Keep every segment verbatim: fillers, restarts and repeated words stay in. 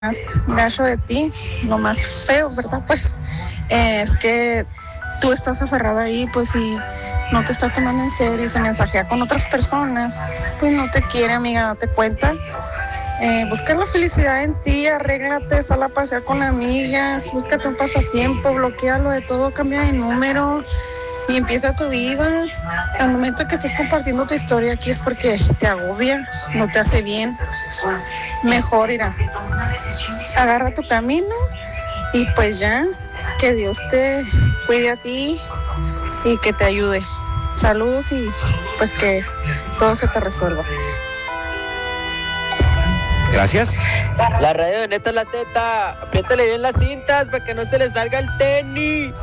más gacho de ti, lo más feo, ¿verdad? Pues eh, es que tú estás aferrada ahí, pues y no te está tomando en serio y se mensajea con otras personas, pues no te quiere, amiga, date cuenta. Eh, busca la felicidad en ti, arréglate, sal a pasear con amigas, búscate un pasatiempo, bloquealo de todo, cambia de número y empieza tu vida. Al momento que estés compartiendo tu historia aquí es porque te agobia, no te hace bien. Mejor irá, agarra tu camino y pues ya, que Dios te cuide a ti y que te ayude. Saludos y pues que todo se te resuelva. Gracias. La radio de Neta La Z, apriétale bien las cintas para que no se le salga el tenis.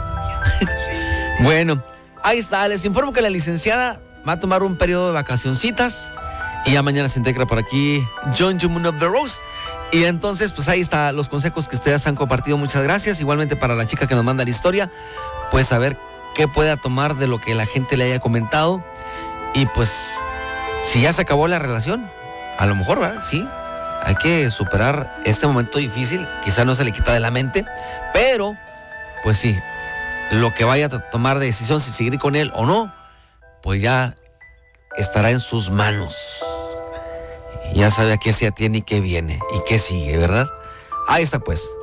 Bueno, ahí está. Les informo que la licenciada va a tomar un periodo de vacacioncitas y ya mañana se integra por aquí John Jumun of the Rose. Y entonces, pues ahí está los consejos que ustedes han compartido. Muchas gracias. Igualmente para la chica que nos manda la historia, pues a ver qué pueda tomar de lo que la gente le haya comentado. Y pues, si ya se acabó la relación, a lo mejor, ¿verdad? Sí. Hay que superar este momento difícil, quizá no se le quita de la mente, pero, pues sí, lo que vaya a tomar de decisión, si seguir con él o no, pues ya estará en sus manos. Ya sabe a qué se atiene y qué viene y qué sigue, ¿verdad? Ahí está pues.